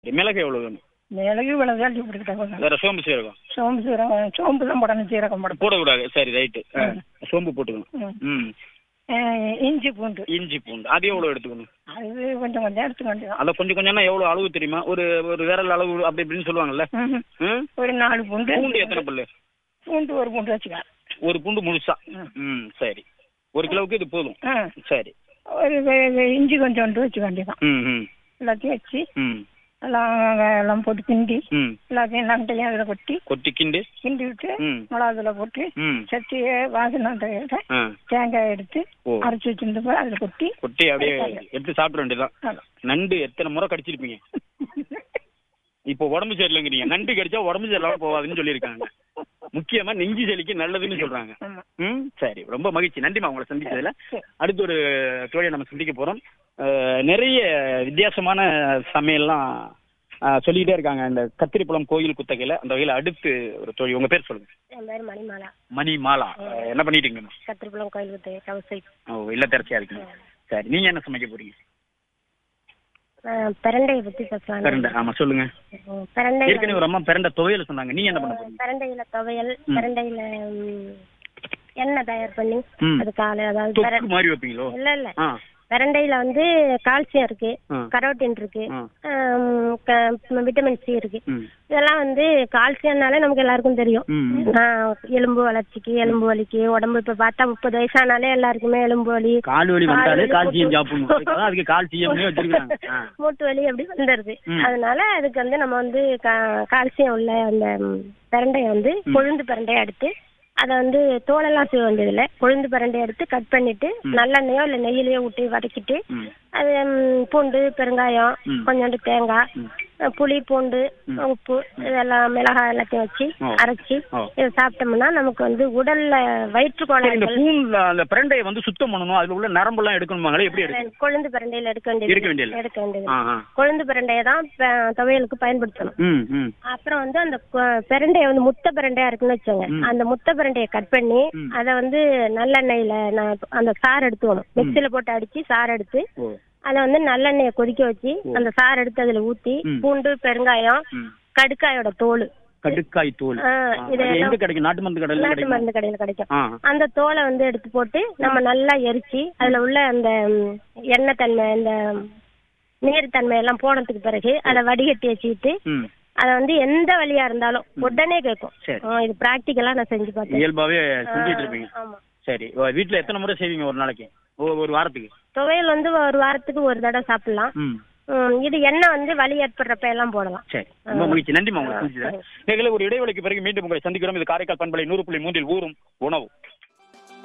மிளகு எவ்வளவு வேணும்? மிளகு மிளகு அள்ளி போட்டுக்கிட்டாங்க. வேற சோம்பு சீரகம்? சோம்பு சீரகம் சோம்பு தான் போடணும், சீரகம் போடக்கூடாது. சரி ரைட்டு. சோம்பு போட்டுக்கணும். ம். இஞ்சி பூண்டு. இஞ்சி பூண்டு அது எவ்வளவு எடுத்துக்கணும்? அது கொஞ்சம் கொஞ்சம் எடுத்துக்கணும். அத கொஞ்சம் கொஞ்சம்னா எவ்வளவு அளவு தெரியுமா? ஒரு ஒரு விரல் அளவு அப்படி இப்படின்னு சொல்லுவாங்கல்ல. ஒரு 4 பூண்டு. பூண்டு எத்தனை பல்லு? பூண்டு ஒரு பூண்டு வச்சுக்கலாம். ஒரு பூண்டு முழுசா? ம் சரி. 1 கிலோவுக்கு இது போதும். சரி. ஒரு இஞ்சி கொஞ்சோண்டு வச்சுக்க வேண்டியதான். எல்லாத்தையும் வச்சு எல்லாம் போட்டு கிண்டி எல்லாத்தையும் நண்டையும் அதில் கொட்டி கிண்டி விட்டு மிளகாத்துல போட்டு சட்டியை வாசனை தேங்காய் எடுத்து அரைச்சி வச்சிருந்து அதில் கொட்டி அப்படியே எடுத்து சாப்பிட வேண்டியதான். நண்டு எத்தனை முறை கடிச்சிருப்பீங்க? இப்போ உடம்பு சரியில்லைங்கிறீங்க. நண்டு கடிச்சா உடம்பு சரியில்லாம போவாதுன்னு சொல்லியிருக்காங்க. முக்கியமா நெஞ்சு சளிக்கு நல்லதுன்னு சொல்றாங்க. சரி, ரொம்ப மகிழ்ச்சி. நன்றிமா உங்களை சந்திச்சதுல. அடுத்து ஒரு தோழியை நம்ம சந்திக்க போறோம். நிறைய வித்தியாசமான சமையல்லாம் சொல்லிக்கிட்டே இருக்காங்க இந்த கத்திரிப்பழம் கோயில் குத்தகையில. அந்த வகையில அடுத்து ஒரு தோழி, உங்க பேர் சொல்லுங்க. என் பேர் மணிமாலா. மணிமாலா, என்ன பண்ணிட்டு இருக்கீங்க? கத்திரிப்பழம் கோயில் குத்தகை. இல்ல திறச்சியா இருக்கீங்க. சரி, நீங்க என்ன சமைக்க போறீங்க? பிரண்டையை பத்தி பேசலாம். பிரண்டை, ஆமா சொல்லுங்க. பிரண்டை ஏற்கனவே ஒரு அம்மா பிரண்டை துவையல் சொன்னாங்க. நீங்க என்ன பண்ண போறீங்க? பிரண்டையில துவையல், பிரண்டையில எண்ணெய் தயார் பண்ணி அது காலை, அதாவது மாதிரி வைப்பீங்களோ? இல்ல பிரண்டையில வந்து கால்சியம் இருக்கு, கரோட்டின் இருக்கு, விட்டமின் சி இருக்கு. இதெல்லாம் வந்து கால்சியம்னாலே நமக்கு எல்லாருக்கும் தெரியும். எலும்பு வளர்ச்சிக்கு, எலும்பு வலிக்கு, உடம்பு இப்ப பார்த்தா 30 வயசானாலே எல்லாருக்குமே எலும்பு வலி, கால் வலி வந்தாலே கால்சியம் சாப்பிடணும். அதுக்கு கால்சியம் வச்சிருக்காங்க. மூட்டு வலி அப்படி வந்துருது. அதனால அதுக்கு வந்து நம்ம வந்து கால்சியம் உள்ள அந்த பிரண்டையை வந்து கொழுந்து பிரண்டையை எடுத்து அதை வந்து தோலெல்லாம் செய்ய வேண்டியதில்லை. கொழுந்து பிரண்டையை எடுத்து கட் பண்ணிட்டு நல்லெண்ணெயோ இல்லை நெய்யிலையோ ஊட்டி வதக்கிட்டு அது பூண்டு, பெருங்காயம், கொஞ்சோண்டு தேங்காய், புளி, பூண்டு, உப்பு, இதெல்லாம் மிளகாய் எல்லாத்தையும் வச்சு அரைச்சி இதை சாப்பிட்டோம்னா நமக்கு வந்து உடல்ல வயிற்று கோளாறு. பிரண்டையை வந்து சுத்தம் பண்ணணும், அதுல உள்ள நரம்பு எல்லாம் எடுக்கணுமாங்களே? எப்படி? கொழுந்து பிரண்டையில எடுக்க வேண்டியது. கொழுந்து பிரண்டையை தான் துவையலுக்கு பயன்படுத்தணும். அப்புறம் வந்து அந்த பிரண்டையை வந்து முட்டை பிரண்டையா இருக்குன்னு வச்சோங்க, அந்த முட்டை பிரண்டையை கட் பண்ணி அதை வந்து நல்லெண்ணெயில அந்த சாறு எடுத்துக்கணும். மிக்சியில போட்டு அடிச்சு சாறு எடுத்து அதை வந்து நல்லெண்ணெயை கொதிக்க வச்சு அந்த சாறு எடுத்து அதுல ஊத்தி பூண்டு, பெருங்காயம், கடுக்காயோட தோல், கடுக்காய் தோல் நாட்டு மருந்து கடையில கிடைக்கும். அந்த தோலை வந்து எடுத்து போட்டு நம்ம நல்லா எரிச்சு அதுல உள்ள அந்த எண்ணெய் தன்மை, இந்த நீர் தன்மை எல்லாம் போனதுக்கு பிறகு அதை வடிகட்டி வச்சுக்கிட்டு அத வந்து எந்த வழியா இருந்தாலும் உடனே கேட்கும். இது பிராக்டிகலா நான் செஞ்சு பார்த்தேன். இயல்பாவே செஞ்சுட்டு இருப்பீங்க. ஆமா. சரி, வீட்டுல எத்தனை முறை செய்வீங்க ஒரு நாளைக்கு? ஒரு வாரத்துக்கு? துவையல் வந்து ஒரு வாரத்துக்கு ஒரு தடவை சாப்பிடலாம். இது எண்ணெய் வந்து வலி ஏற்படுறப்ப எல்லாம் போடலாம். சரி, ரொம்ப மகிழ்ச்சி. நன்றி. ஒரு இடைவெளிக்கு பிறகு மீண்டும் உங்களை சந்திக்கிறோம். இது காரைக்கால் பண்பலை 100.3 ஊரும் உணவு.